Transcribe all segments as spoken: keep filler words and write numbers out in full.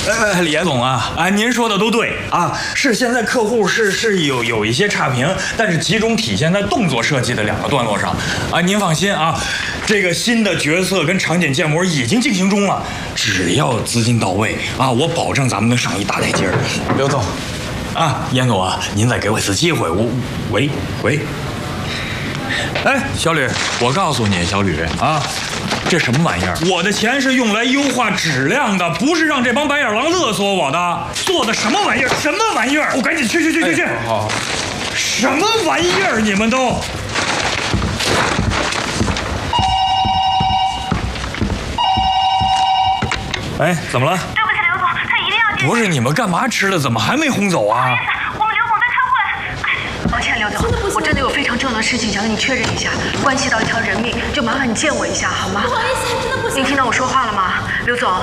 呃，李岩总啊，啊，您说的都对啊，是现在客户是是有有一些差评，但是集中体现在动作设计的两个段落上啊。您放心啊，这个新的角色跟场景建模已经进行中了，只要资金到位啊，我保证咱们能上一大台阶儿。刘总，啊，严总啊，您再给我一次机会，我喂喂。哎，小吕，我告诉你，小吕啊，这什么玩意儿？我的钱是用来优化质量的，不是让这帮白眼狼勒索我的。做的什么玩意儿？什么玩意儿？我赶紧去去去去去！哎、好，什么玩意儿？你们都！哎，怎么了？ 对不起，刘总，他一定要进。 不是你们干嘛吃的？怎么还没轰走啊？ 我们刘总在开会。哎，抱歉，刘总，我真的有非常重要的事情想跟你确认一下，关系到一条人命，就麻烦你见我一下好吗？ 不好意思，真的不行。 您听到我说话了吗，刘总？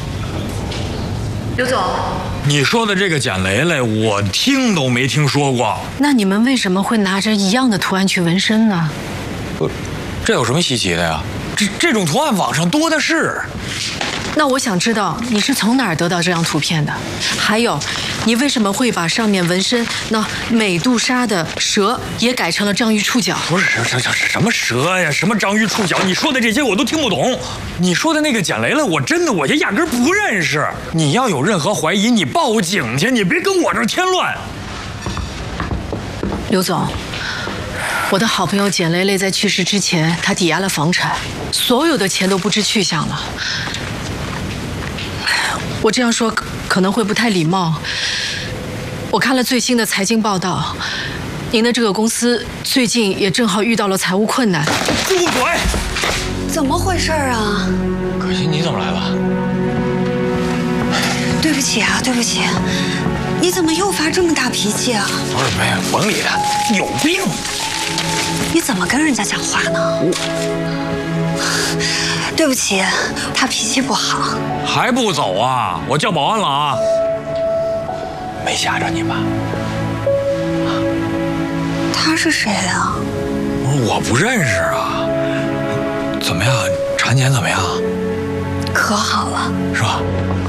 刘总， 你说的这个简雷雷，我听都没听说过。 那你们为什么会拿着一样的图案去纹身呢？ 呃，这有什么稀奇的呀？这这种图案网上多的是。 那我想知道你是从哪儿得到这张图片的？还有，你为什么会把上面纹身那美杜莎的蛇也改成了章鱼触角？ 不是什什什么蛇呀，什么章鱼触角？你说的这些我都听不懂。你说的那个简雷雷，我真的我也压根不认识。你要有任何怀疑，你报警去，你别跟我这儿添乱。 刘总，我的好朋友简雷雷在去世之前，他抵押了房产，所有的钱都不知去向了。我这样说可能会不太礼貌。我看了最新的财经报道，您的这个公司最近也正好遇到了财务困难。 住嘴！ 怎么回事啊？ 可心，你怎么来了？ 对不起啊，对不起，你怎么又发这么大脾气啊？ 不是，没有，甭理他，有病！ 你怎么跟人家讲话呢？我。对不起，他脾气不好。 还不走啊？我叫保安了啊！没吓着你吧？ 他是谁啊？ 不是，我不认识啊。怎么样，产检怎么样？ 可好了， 是吧？